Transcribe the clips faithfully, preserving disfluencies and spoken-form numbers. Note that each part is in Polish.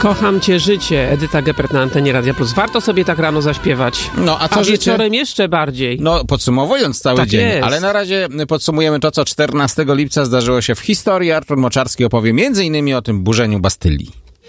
Kocham cię życie, Edyta Geppert na antenie Radia Plus. Warto sobie tak rano zaśpiewać. No, a co a życie? wieczorem jeszcze bardziej. No, podsumowując cały tak dzień, jest. Ale na razie podsumujemy to, co czternastego lipca zdarzyło się w historii. Artur Moczarski opowie między innymi o tym burzeniu Bastylii.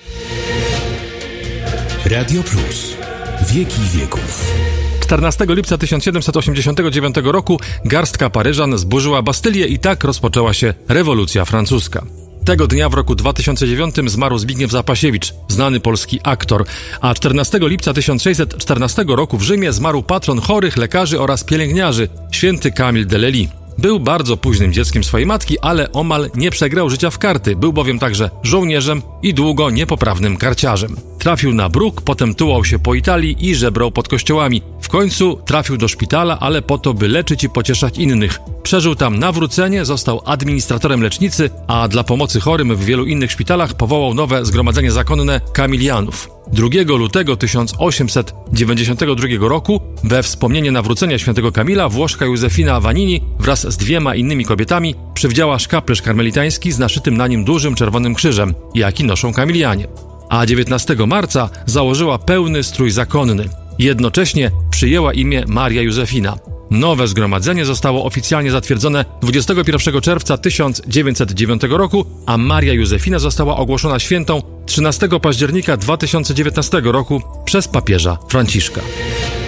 Radio Plus. Wieki wieków. czternastego lipca tysiąc siedemset osiemdziesiątego dziewiątego roku garstka Paryżan zburzyła Bastylię i tak rozpoczęła się rewolucja francuska. Tego dnia w roku dwa tysiące dziewiątym zmarł Zbigniew Zapasiewicz, znany polski aktor, a czternastego lipca tysiąc sześćset czternastego roku w Rzymie zmarł patron chorych, lekarzy oraz pielęgniarzy, święty Camille de Lellis. Był bardzo późnym dzieckiem swojej matki, ale omal nie przegrał życia w karty. Był bowiem także żołnierzem i długo niepoprawnym karciarzem. Trafił na bruk, potem tułał się po Italii i żebrał pod kościołami. W końcu trafił do szpitala, ale po to, by leczyć i pocieszać innych. Przeżył tam nawrócenie, został administratorem lecznicy, a dla pomocy chorym w wielu innych szpitalach powołał nowe zgromadzenie zakonne Kamilianów. drugiego lutego tysiąc osiemset dziewięćdziesiątego drugiego roku we wspomnienie nawrócenia świętego Kamila Włoszka Józefina Vanini wraz z dwiema innymi kobietami przywdziała szkaplerz karmelitański z naszytym na nim dużym czerwonym krzyżem, jaki noszą kamilianie. A dziewiętnastego marca założyła pełny strój zakonny. Jednocześnie przyjęła imię Maria Józefina. Nowe zgromadzenie zostało oficjalnie zatwierdzone dwudziestego pierwszego czerwca tysiąc dziewięćset dziewiątego roku, a Maria Józefina została ogłoszona świętą trzynastego października dwa tysiące dziewiętnastego roku przez papieża Franciszka.